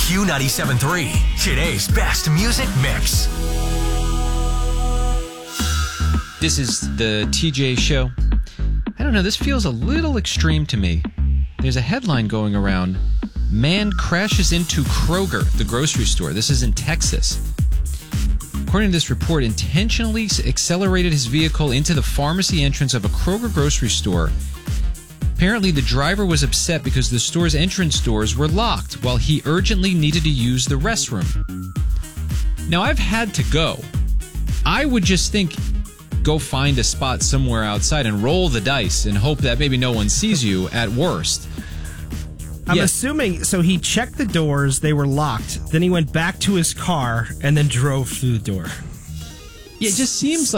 Q97.3, today's best music mix. This is the TJ Show. I don't know, this feels a little extreme to me. There's a headline going around. Man crashes into Kroger, the grocery store. This is in Texas. According to this report, intentionally accelerated his vehicle into the pharmacy entrance of a Kroger grocery store. Apparently, the driver was upset because the store's entrance doors were locked while he urgently needed to use the restroom. Now, I've had to go. I would just think, go find a spot somewhere outside and roll the dice and hope that maybe no one sees you at worst. I'm assuming, so he checked the doors, they were locked, then he went back to his car and then drove through the door. Yeah, it just seems